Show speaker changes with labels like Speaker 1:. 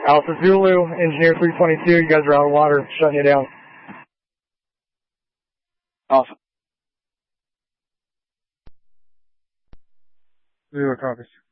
Speaker 1: Alpha Zulu, Engineer 322, you guys are out of water, shutting you down.
Speaker 2: Awesome.
Speaker 3: Zulu copies.